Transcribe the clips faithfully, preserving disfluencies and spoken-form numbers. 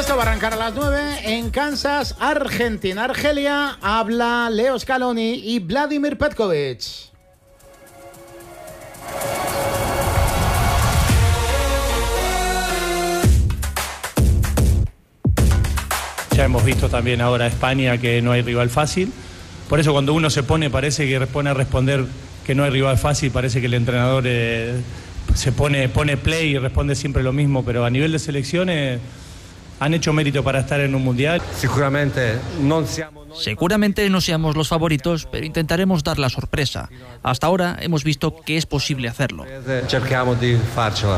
Esto va a arrancar a las nueve en Kansas, Argentina, Argelia. Habla Leo Scaloni y Vladimir Petkovic. Ya hemos visto también ahora España que no hay rival fácil. Por eso cuando uno se pone, parece que pone a responder que no hay rival fácil, parece que el entrenador eh, se pone, pone play y responde siempre lo mismo, pero a nivel de selecciones han hecho mérito para estar en un mundial. Seguramente no seamos... Seguramente no seamos los favoritos, pero intentaremos dar la sorpresa. Hasta ahora hemos visto que es posible hacerlo. Cercamos de farcela.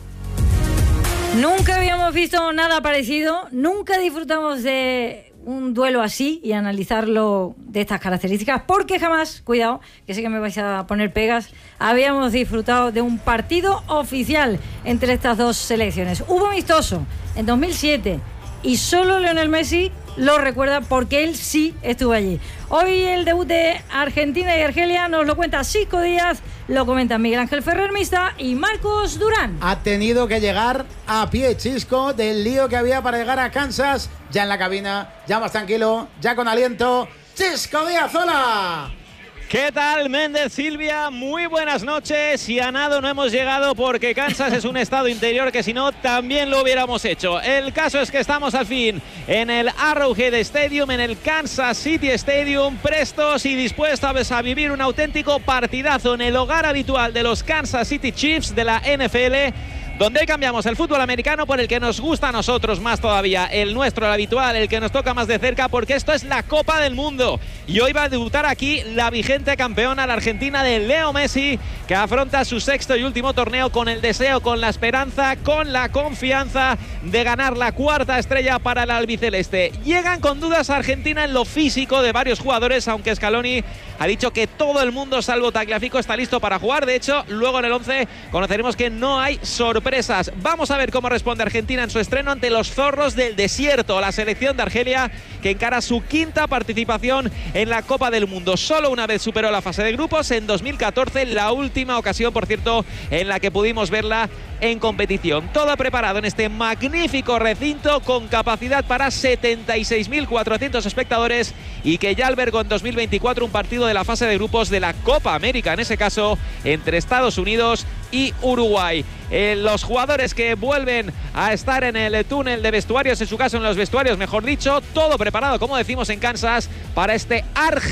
Nunca habíamos visto nada parecido, nunca disfrutamos de un duelo así y analizarlo de estas características, porque jamás, cuidado, que sé que me vais a poner pegas, habíamos disfrutado de un partido oficial entre estas dos selecciones. Hubo amistoso en dos mil siete y solo Lionel Messi lo recuerda porque él sí estuvo allí. Hoy el debut de Argentina y Argelia nos lo cuenta Xisco Díaz, lo comentan Miguel Ángel Ferrer Mista y Marcos Durán. Ha tenido que llegar a pie Xisco del lío que había para llegar a Kansas. Ya en la cabina, ya más tranquilo, ya con aliento. Xisco Díaz, hola. ¿Qué tal, Méndez, Silvia? Muy buenas noches. Y a nado no hemos llegado porque Kansas es un estado interior que si no también lo hubiéramos hecho. El caso es que estamos al fin en el Arrowhead Stadium, en el Kansas City Stadium, prestos y dispuestos a vivir un auténtico partidazo en el hogar habitual de los Kansas City Chiefs de la N F L, donde cambiamos el fútbol americano por el que nos gusta a nosotros más todavía, el nuestro, el habitual, el que nos toca más de cerca, porque esto es la Copa del Mundo. Y hoy va a debutar aquí la vigente campeona, la Argentina de Leo Messi, que afronta su sexto y último torneo con el deseo, con la esperanza, con la confianza de ganar la cuarta estrella para el albiceleste. Llegan con dudas a Argentina en lo físico de varios jugadores, aunque Scaloni ha dicho que todo el mundo, salvo Tagliafico, está listo para jugar. De hecho, luego en el once conoceremos que no hay sorpresa. Vamos a ver cómo responde Argentina en su estreno ante los zorros del desierto, la selección de Argelia que encara su quinta participación en la Copa del Mundo. Solo una vez superó la fase de grupos en dos mil catorce, la última ocasión, por cierto, en la que pudimos verla en competición. Todo preparado en este magnífico recinto con capacidad para setenta y seis mil cuatrocientos espectadores y que ya albergó en dos mil veinticuatro un partido de la fase de grupos de la Copa América, en ese caso entre Estados Unidos y Uruguay. Eh, los jugadores que vuelven a estar en el túnel de vestuarios, en su caso en los vestuarios, mejor dicho, todo preparado, como decimos, en Kansas para este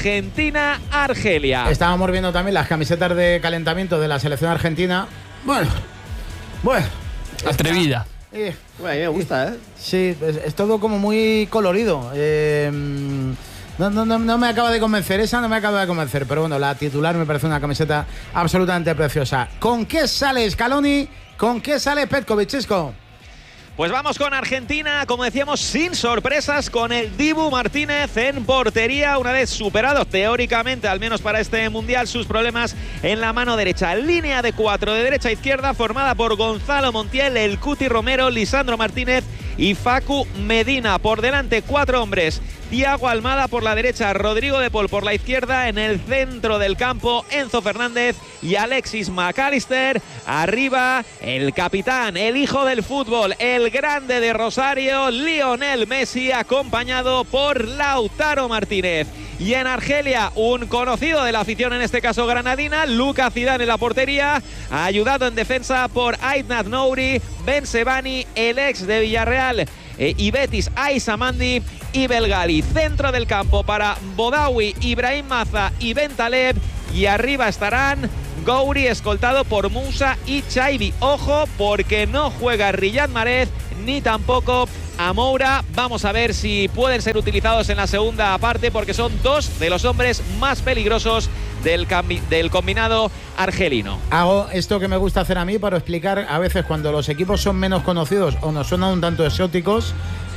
Argentina-Argelia. Estábamos viendo también las camisetas de calentamiento de la selección argentina. Bueno, bueno. Atrevida. Eh, bueno, me gusta, ¿eh? Sí, es, es todo como muy colorido. Eh, no, no, no, no me acaba de convencer, esa no me acaba de convencer, pero bueno, la titular me parece una camiseta absolutamente preciosa. ¿Con qué sale Scaloni? ¿Con qué sale Petkovic, Xisco? Pues vamos con Argentina, como decíamos, sin sorpresas, con el Dibu Martínez en portería, una vez superado teóricamente, al menos para este Mundial, sus problemas en la mano derecha. Línea de cuatro de derecha a izquierda formada por Gonzalo Montiel, el Cuti Romero, Lisandro Martínez y Facu Medina. Por delante, cuatro hombres. Thiago Almada por la derecha, Rodrigo de Paul por la izquierda, en el centro del campo Enzo Fernández y Alexis McAllister. Arriba el capitán, el hijo del fútbol, el grande de Rosario, Lionel Messi, acompañado por Lautaro Martínez. Y en Argelia, un conocido de la afición, en este caso granadina, Luka Zidane en la portería, ayudado en defensa por Aitnat Nouri, Ben Sebani, el ex de Villarreal eh, y Betis, Aizamandi y Belgali. Centro del campo para Bodawi, Ibrahim Maza y Ben Taleb, y arriba estarán Gouiri, escoltado por Moussa y Chaibi. Ojo, porque no juega Riyad Mahrez ni tampoco Amoura. Vamos a ver si pueden ser utilizados en la segunda parte, porque son dos de los hombres más peligrosos del, del combinado argelino. Hago esto que me gusta hacer a mí para explicar a veces cuando los equipos son menos conocidos o nos suenan un tanto exóticos.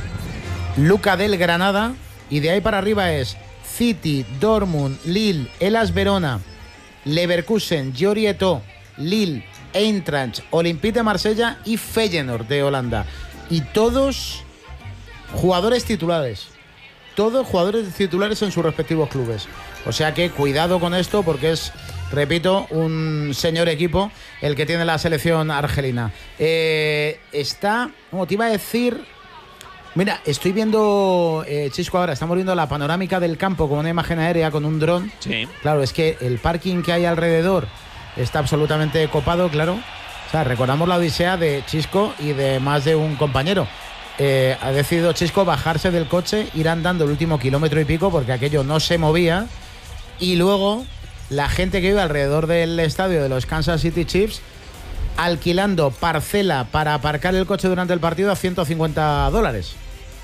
Luca del Granada, y de ahí para arriba es City, Dortmund, Lille, Hellas Verona, Leverkusen, Giorieto, Lille, Eintracht, Olympique de Marsella y Feyenoord de Holanda. Y todos jugadores titulares. Todos jugadores titulares en sus respectivos clubes. O sea que cuidado con esto, porque es, repito, un señor equipo el que tiene la selección argelina. Eh, está, como te iba a decir, Mira, estoy viendo, eh, Chisco, ahora estamos viendo la panorámica del campo con una imagen aérea, con un dron. Sí. Claro, es que el parking que hay alrededor está absolutamente copado, claro. O sea, recordamos la odisea de Chisco y de más de un compañero. Eh, ha decidido Chisco bajarse del coche, ir andando el último kilómetro y pico porque aquello no se movía. Y luego la gente que vive alrededor del estadio de los Kansas City Chiefs alquilando parcela para aparcar el coche durante el partido a ciento cincuenta dólares.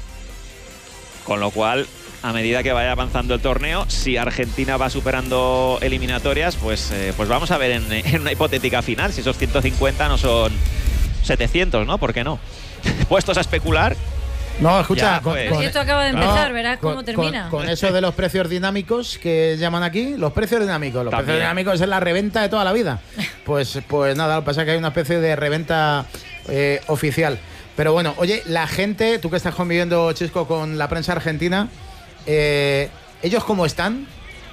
Con lo cual, a medida que vaya avanzando el torneo, si Argentina va superando eliminatorias, pues, eh, pues vamos a ver en, en una hipotética final si esos ciento cincuenta no son setecientos, ¿no? ¿Por qué no? Puestos a especular. No, escucha, Ya, con, pues. con- Y esto acaba de empezar, no, verás con- cómo termina. Con, con eso de los precios dinámicos que llaman aquí, los precios dinámicos. Los También. precios dinámicos es la reventa de toda la vida. Pues, pues nada, lo que pasa es que hay una especie de reventa eh, oficial. Pero bueno, oye, la gente, tú que estás conviviendo, Chisco, con la prensa argentina, eh, ¿ellos cómo están?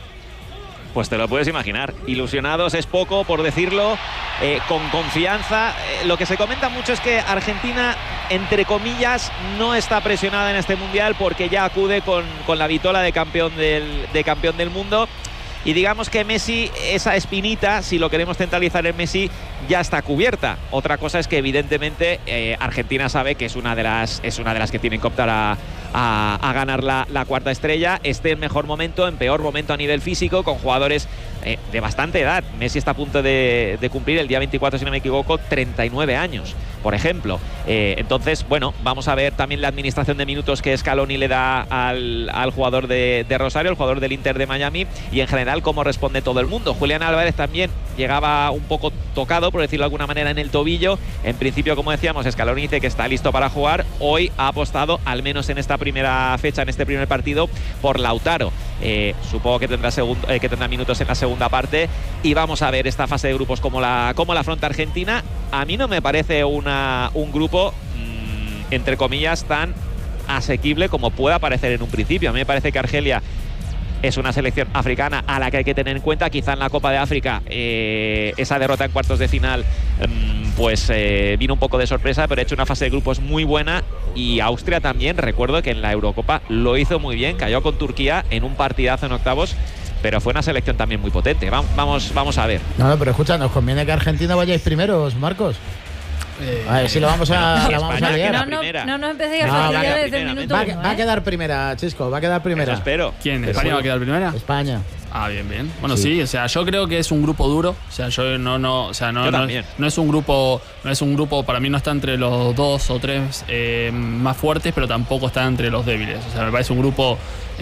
Pues te lo puedes imaginar. Ilusionados es poco, por decirlo, eh, con confianza. Eh, lo que se comenta mucho es que Argentina, entre comillas, no está presionada en este Mundial porque ya acude con, con la vitola de campeón del, de campeón del mundo. Y digamos que Messi, esa espinita, si lo queremos centralizar en Messi, ya está cubierta. Otra cosa es que evidentemente eh, Argentina sabe que es una de las, es una de las que tienen que optar a, a, a ganar la, la cuarta estrella. Esté en mejor momento, en peor momento a nivel físico, con jugadores eh, de bastante edad. Messi está a punto de, de cumplir el día veinticuatro, si no me equivoco, treinta y nueve años, por ejemplo. Eh, entonces, bueno, vamos a ver también la administración de minutos que Scaloni le da al, al jugador de, de Rosario, el jugador del Inter de Miami, y en general cómo responde todo el mundo. Julián Álvarez también llegaba un poco tocado, por decirlo de alguna manera, en el tobillo. En principio, como decíamos, Scaloni dice que está listo para jugar. Hoy ha apostado, al menos en esta primera fecha, en este primer partido, por Lautaro. Eh, supongo que tendrá, segundo, eh, que tendrá minutos en la segunda parte y vamos a ver esta fase de grupos como la, como la afronta Argentina. A mí no me parece una, un grupo, mmm, entre comillas, tan asequible como pueda parecer en un principio. A mí me parece que Argelia es una selección africana a la que hay que tener en cuenta. Quizá en la Copa de África eh, esa derrota en cuartos de final mmm, pues eh, vino un poco de sorpresa, pero ha hecho una fase de grupos muy buena. Y Austria también, recuerdo que en la Eurocopa lo hizo muy bien, cayó con Turquía en un partidazo en octavos, pero fue una selección también muy potente. Vamos, vamos, vamos a ver. No, no, pero escucha, nos conviene que Argentina vayáis primeros, Marcos. Eh, A ver si lo vamos a, la vamos a España, liar. la No, no, primera. no nos empecéis a No, fastidiar va a- desde el primera, minuto Va, a- uno, va a ¿eh? quedar primera, Chisco, va a quedar Eso primera. espero. ¿Quién? Pero ¿España bueno. va a quedar primera? España. Ah, bien, bien. Bueno, Sí. sí. o sea, yo creo que es un grupo duro. O sea, yo no, no, o sea, no, Yo no, también. no es un grupo, no es un grupo, para mí no está entre los dos o tres eh, más fuertes, pero tampoco está entre los débiles. O sea, me parece un grupo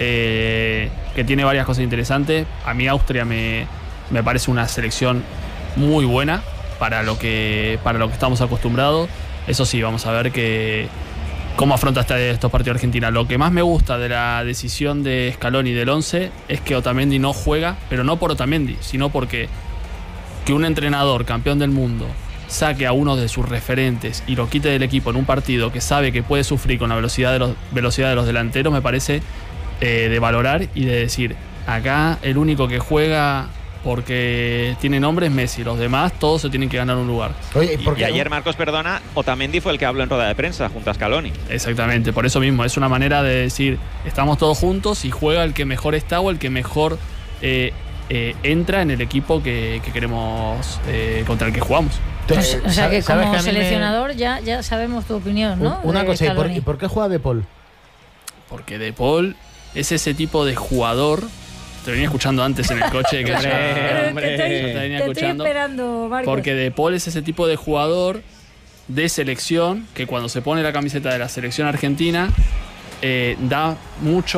eh, que tiene varias cosas interesantes. A mí Austria me, me parece una selección muy buena para lo que, para lo que estamos acostumbrados. Eso sí, vamos a ver que cómo afronta este- estos partidos Argentina. Lo que más me gusta de la decisión de Scaloni del once es que Otamendi no juega, pero no por Otamendi, sino porque que un entrenador campeón del mundo saque a uno de sus referentes y lo quite del equipo en un partido que sabe que puede sufrir con la velocidad de los, velocidad de los delanteros, me parece eh, de valorar y de decir, acá el único que juega porque tiene nombre es Messi, los demás todos se tienen que ganar un lugar. Oye, ¿y Y, por qué y ayer, Marcos, perdona, Otamendi fue el que habló en rueda de prensa junto a Scaloni. Exactamente, por eso mismo, es una manera de decir, estamos todos juntos y juega el que mejor está o el que mejor eh, eh, entra en el equipo que, que queremos, eh, contra el que jugamos. te- O sea- o sea que sabes como a mí me- seleccionador ya, ya sabemos tu opinión, ¿no? Un- Una de cosa, ¿y por, Scaloni. y por qué juega De Paul? Porque De Paul es ese tipo de jugador, te venía escuchando antes en el coche, que ya, Pero te estoy, ya te venía te estoy escuchando. esperando, Marcos. Porque De Paul es ese tipo de jugador de selección que cuando se pone la camiseta de la selección argentina eh, da mucho